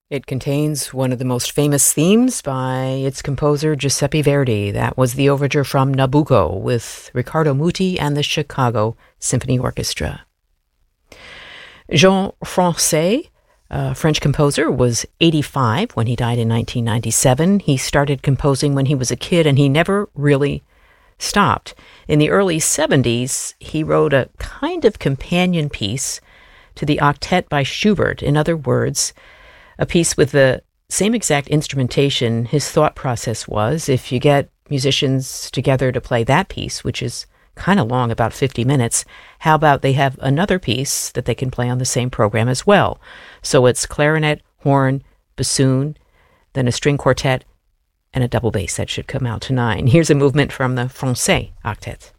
It contains one of the most famous themes by its composer Giuseppe Verdi. That was the overture from Nabucco with Riccardo Muti and the Chicago Symphony Orchestra. Jean Francais, a French composer, was 85 when he died in 1997. He started composing when he was a kid, and he never really stopped. In the early 70s, he wrote a kind of companion piece to the octet by Schubert. In other words, a piece with the same exact instrumentation. His thought process was, if you get musicians together to play that piece, which is kind of long, about 50 minutes, how about they have another piece that they can play on the same program as well? So it's clarinet, horn, bassoon, then a string quartet, and a double bass. That should come out to 9. Here's a movement from the Francais Octet.